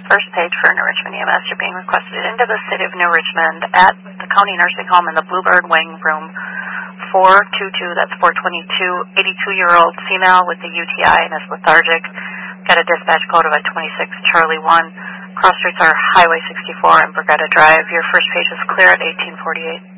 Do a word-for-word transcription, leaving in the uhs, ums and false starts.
First page for New Richmond E M S. You're being requested into the city of New Richmond at the county nursing home in the Bluebird Wing, room four two two, that's four twenty-two, eighty-two-year-old female with the U T I and is lethargic. Got a dispatch code of a twenty-six Charlie one. Cross streets are Highway sixty-four and Brigada Drive. Your first page is clear at eighteen forty-eight.